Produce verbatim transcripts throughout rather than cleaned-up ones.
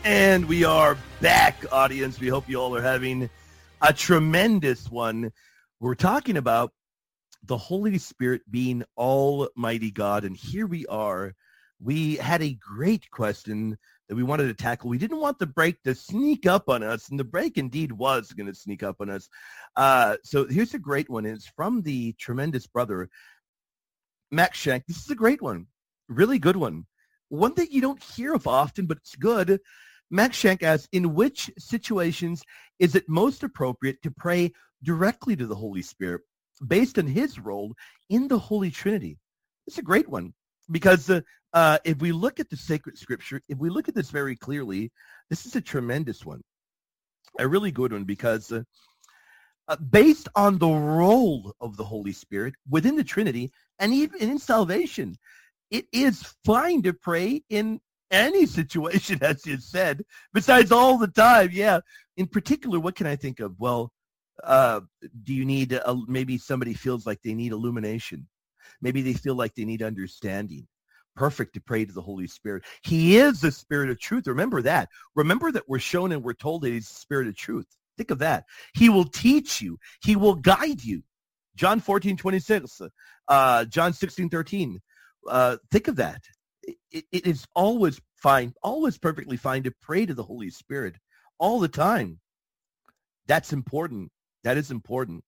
And we are back, audience. We hope you all are having a tremendous one. We're talking about the Holy Spirit being Almighty God. And here we are. We had a great question that we wanted to tackle. We didn't want the break to sneak up on us, and the break indeed was going to sneak up on us. Uh, so here's a great one. It's from the tremendous brother, Max Shank. This is a great one. Really good one. One that you don't hear of often, but it's good. Max Shank asks, in which situations is it most appropriate to pray directly to the Holy Spirit based on his role in the Holy Trinity? It's a great one because uh, uh, if we look at the sacred scripture, if we look at this very clearly, this is a tremendous one, a really good one because uh, uh, based on the role of the Holy Spirit within the Trinity and even in salvation, it is fine to pray in any situation, as you said, besides all the time. Yeah. In particular, what can I think of? Well, uh, do you need, a, maybe somebody feels like they need illumination. Maybe they feel like they need understanding. Perfect to pray to the Holy Spirit. He is the Spirit of truth. Remember that. Remember that we're shown and we're told that he's the Spirit of truth. Think of that. He will teach you. He will guide you. John fourteen twenty-six, uh, John sixteen thirteen. Uh, think of that. It, it is always fine, always perfectly fine to pray to the Holy Spirit all the time. That's important. That is important.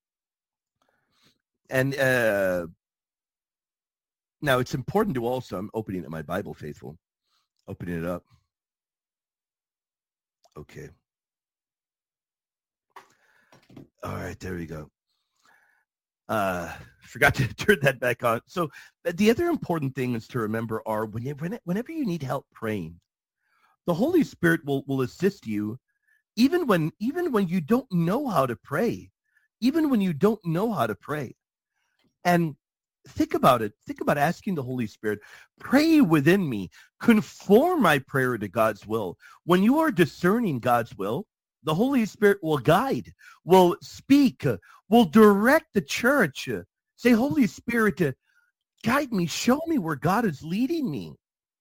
And uh, now it's important to also, I'm opening up my Bible, faithful. Opening it up. Okay. All right, there we go. Uh, forgot to turn that back on. So the other important things to remember are when you, whenever you need help praying, the Holy Spirit will, will assist you even when, even when you don't know how to pray, even when you don't know how to pray. And think about it. Think about asking the Holy Spirit, pray within me, conform my prayer to God's will. When you are discerning God's will, the Holy Spirit will guide, will speak, will direct the church. Say, Holy Spirit, guide me, show me where God is leading me.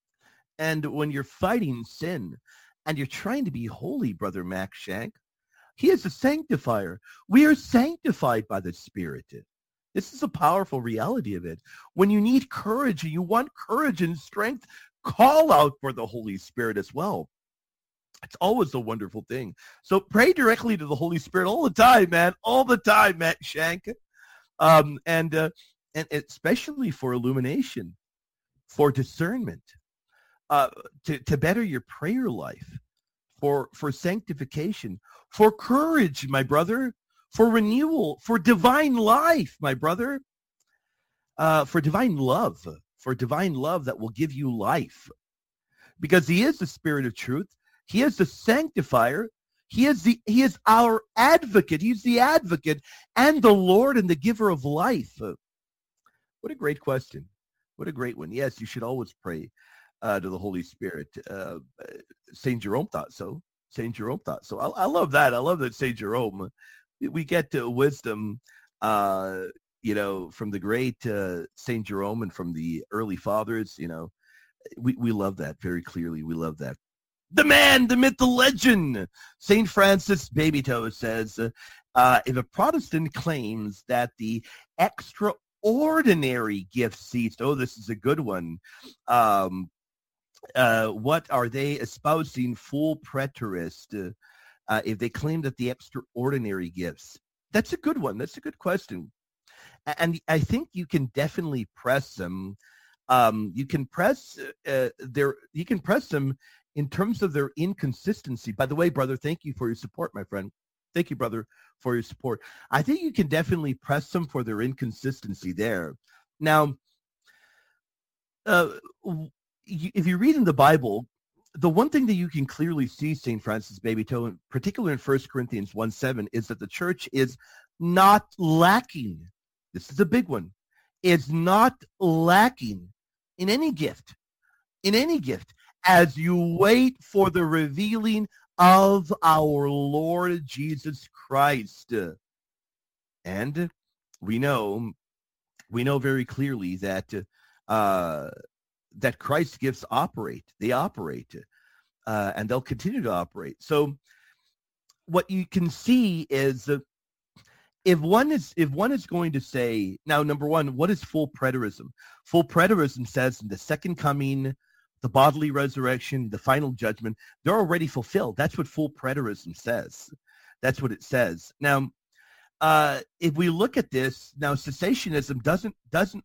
And when you're fighting sin and you're trying to be holy, Brother Max Shank, he is a sanctifier. We are sanctified by the Spirit. This is a powerful reality of it. When you need courage and you want courage and strength, call out for the Holy Spirit as well. It's always a wonderful thing. So pray directly to the Holy Spirit all the time, man. All the time, Matt Shank. Um, and, uh, and especially for illumination, for discernment, uh, to, to better your prayer life, for, for sanctification, for courage, my brother, for renewal, for divine life, my brother, uh, for divine love, for divine love that will give you life. Because he is the Spirit of truth. He is the sanctifier. He is the he is our advocate. He's the advocate and the Lord and the giver of life. Uh, what a great question. What a great one. Yes, you should always pray uh, to the Holy Spirit. Uh, Saint Jerome thought so. Saint Jerome thought so. I, I love that. I love that Saint Jerome. We get to wisdom, uh, you know, from the great uh, Saint Jerome and from the early fathers. You know, we, we love that very clearly. We love that. The man, the myth, the legend. Saint Francis Babytoe says, uh, if a Protestant claims that the extraordinary gift ceased, oh, this is a good one. Um, uh, what are they espousing? Full preterist. Uh, if they claim that the extraordinary gifts, that's a good one. That's a good question. And I think you can definitely press them. Um, you can press uh, their, you can press them in terms of their inconsistency. By the way, brother, thank you for your support, my friend. Thank you, brother, for your support. I think you can definitely press them for their inconsistency there. Now, uh, if you read in the Bible, the one thing that you can clearly see, Saint Francis Babytoe, in particular in First Corinthians one seven, is that the church is not lacking. This is a big one. Is not lacking in any gift, in any gift, as you wait for the revealing of our Lord Jesus Christ. And we know, we know very clearly that uh, that Christ's gifts operate. They operate. uh, and they'll continue to operate. So what you can see is uh, if one is if one is going to say, now, number one, what is full preterism? Full preterism says in the second coming, the bodily resurrection, the final judgment, they're already fulfilled. That's what full preterism says. That's what it says. Now, uh, if we look at this, now cessationism doesn't doesn't